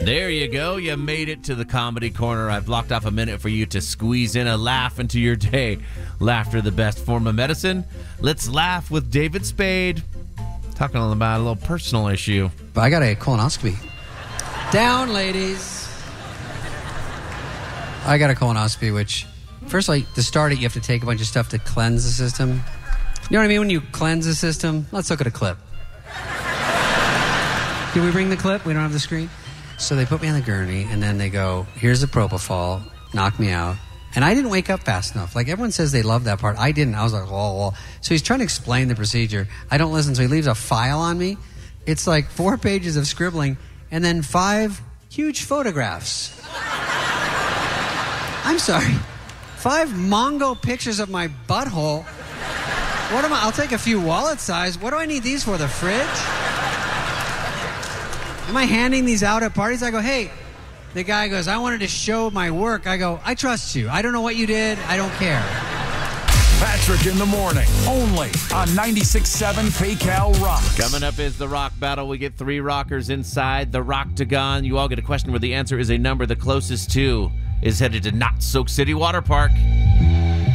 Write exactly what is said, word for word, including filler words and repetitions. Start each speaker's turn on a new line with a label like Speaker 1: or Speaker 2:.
Speaker 1: There you go. You made it to the comedy corner. I've blocked off a minute for you to squeeze in a laugh into your day. Laughter, the best form of medicine. Let's laugh with David Spade. Talking about a little personal issue.
Speaker 2: But I got a colonoscopy. Down, ladies. I got a colonoscopy, which, first, like, to start it, you have to take a bunch of stuff to cleanse the system. You know what I mean? When you cleanse the system, let's look at a clip. Can we bring the clip? We don't have the screen. So they put me on the gurney, and then they go, here's the propofol, knock me out. And I didn't wake up fast enough. Like, everyone says they love that part. I didn't. I was like, oh, oh. So he's trying to explain the procedure. I don't listen, so he leaves a file on me. It's like four pages of scribbling, and then five huge photographs. I'm sorry. Five Mongo pictures of my butthole. What am I? I'll take a few wallet size. What do I need these for? The fridge? Am I handing these out at parties? I go, hey, the guy goes, I wanted to show my work. I go, I trust you. I don't know what you did. I don't care.
Speaker 3: Patrick in the morning, only on ninety-six point seven PayCal Rocks.
Speaker 1: Coming up is the rock battle. We get three rockers inside the Rocktagon. You all get a question where the answer is a number the closest to is headed to Not Soak City Water Park.